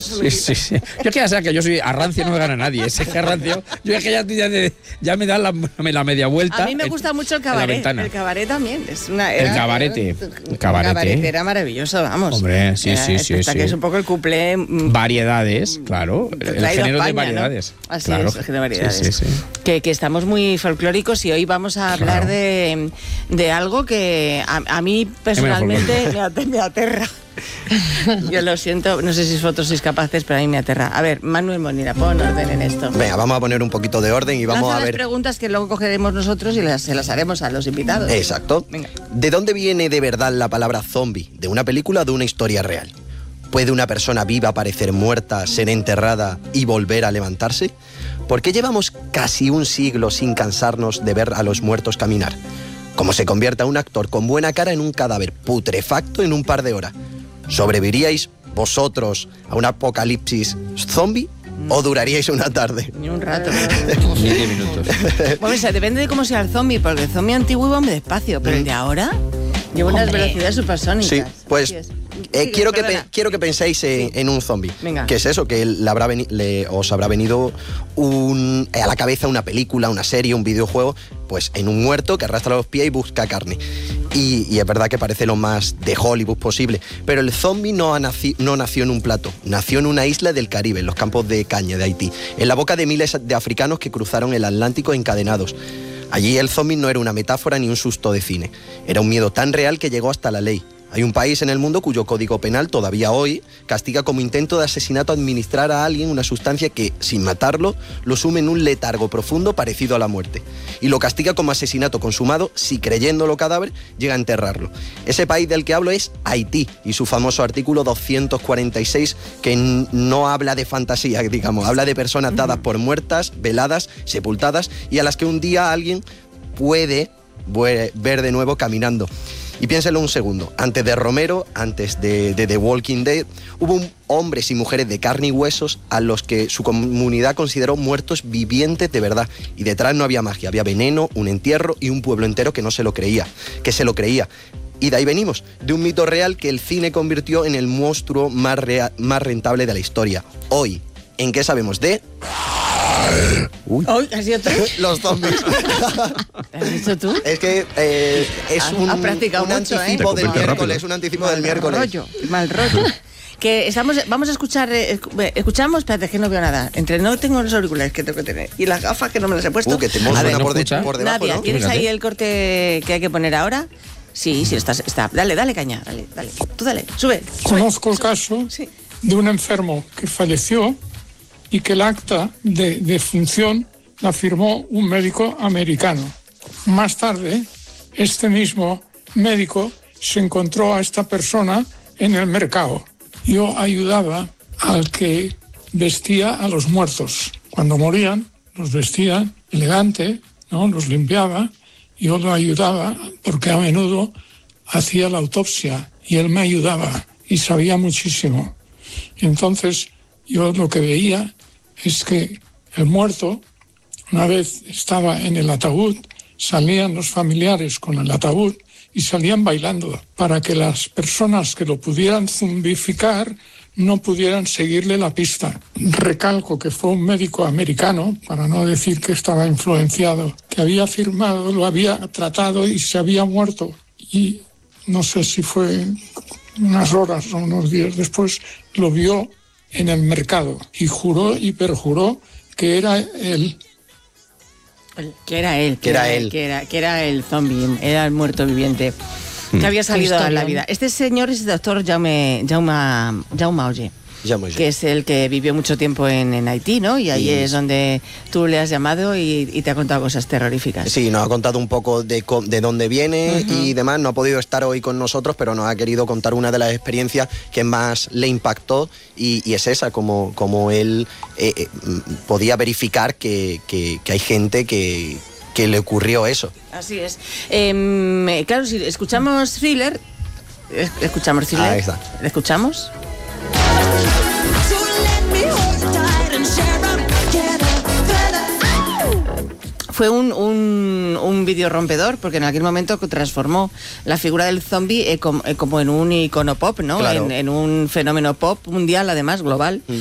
Sí. Yo es que ya sé que yo soy a rancio, no me gana nadie. Ese que a rancio, yo es que ya me da la media vuelta. A mí me gusta mucho el cabaret. El cabaret también. El cabaret. El cabaret era maravilloso, vamos. Hombre, sí. Que es un poco el cuplé. Variedades, claro. El género de variedades. ¿No? Así claro. es, el género de variedades. Sí. Que estamos muy folclóricos y hoy vamos a hablar de algo que a mí personalmente me aterra. Yo lo siento, no sé si vosotros sois capaces, pero a mí me aterra. A ver, Manuel Molina, pon orden en esto. Venga, vamos a poner un poquito de orden y vamos a ver las preguntas que luego cogeremos nosotros y se las haremos a los invitados. Exacto. Venga. ¿De dónde viene de verdad la palabra zombie? ¿De una película o de una historia real? ¿Puede una persona viva parecer muerta, ser enterrada y volver a levantarse? ¿Por qué llevamos casi un siglo sin cansarnos de ver a los muertos caminar? ¿Cómo se convierte a un actor con buena cara en un cadáver putrefacto en un par de horas? ¿Sobreviviríais vosotros a un apocalipsis zombie o duraríais una tarde? Ni un rato. Ni 10 minutos. Bueno, o sea, depende de cómo sea el zombie, porque el zombie antiguo iba muy despacio, pero el de ahora lleva unas velocidades supersónicas. Sí, pues quiero que penséis Sí. en un zombie. Venga. ¿Qué es eso? Que os habrá venido a la cabeza una película, una serie, un videojuego, pues en un muerto que arrastra los pies y busca carne. Y es verdad que parece lo más de Hollywood posible, pero el zombie no nació en un plato, nació en una isla del Caribe, en los campos de caña de Haití, en la boca de miles de africanos que cruzaron el Atlántico encadenados. Allí el zombie no era una metáfora ni un susto de cine, era un miedo tan real que llegó hasta la ley. Hay un país en el mundo cuyo código penal todavía hoy castiga como intento de asesinato administrar a alguien una sustancia que, sin matarlo, lo sume en un letargo profundo parecido a la muerte. Y lo castiga como asesinato consumado si, creyéndolo cadáver, llega a enterrarlo. Ese país del que hablo es Haití y su famoso artículo 246, que no habla de fantasía, digamos, habla de personas dadas por muertas, veladas, sepultadas y a las que un día alguien puede ver de nuevo caminando. Y piénselo un segundo, antes de Romero, antes de The Walking Dead, hubo hombres y mujeres de carne y huesos a los que su comunidad consideró muertos vivientes de verdad. Y detrás no había magia, había veneno, un entierro y un pueblo entero que se lo creía. Y de ahí venimos, de un mito real que el cine convirtió en el monstruo más rentable de la historia. Hoy, ¿en qué sabemos de...? Uy, ¿has sido tú? Los zombies. ¿Has dicho tú? Es que es un anticipo del miércoles, un anticipo del miércoles. Mal rollo. Que vamos a escuchar, escuchamos, espérate, que no veo nada. No tengo los auriculares que tengo que tener y las gafas que no me las he puesto. Que te mostra por debajo, Nadia, ¿no? ¿tienes ahí el corte que hay que poner ahora? Sí, está. Dale caña, dale. Tú dale, sube. Conozco el caso de un enfermo que falleció y que el acta de defunción la firmó un médico americano. Más tarde, este mismo médico se encontró a esta persona en el mercado. Yo ayudaba al que vestía a los muertos. Cuando morían, los vestía elegante, ¿no? Los limpiaba. Yo lo ayudaba porque a menudo hacía la autopsia y él me ayudaba y sabía muchísimo. Entonces, yo lo que veía es que el muerto, una vez estaba en el ataúd, salían los familiares con el ataúd y salían bailando para que las personas que lo pudieran zombificar no pudieran seguirle la pista. Recalco que fue un médico americano, para no decir que estaba influenciado, que había firmado, lo había tratado y se había muerto. Y no sé si fue unas horas o unos días después, lo vio en el mercado y juró y perjuró que era él. Que era el zombie, era el muerto viviente que había salido a la vida. Este señor es el doctor Jaume Auger, que es el que vivió mucho tiempo en Haití, ¿no? Y ahí es donde tú le has llamado y te ha contado cosas terroríficas. Sí, nos ha contado un poco de dónde viene y demás. No ha podido estar hoy con nosotros, pero nos ha querido contar una de las experiencias que más le impactó y es esa, como él podía verificar que hay gente que le ocurrió eso. Así es. Claro, si escuchamos Thriller... Ahí está. ¿Le escuchamos? Fue un un vídeo rompedor, porque en aquel momento transformó la figura del zombie como en un icono pop, ¿no? Claro. En un fenómeno pop mundial, además, global.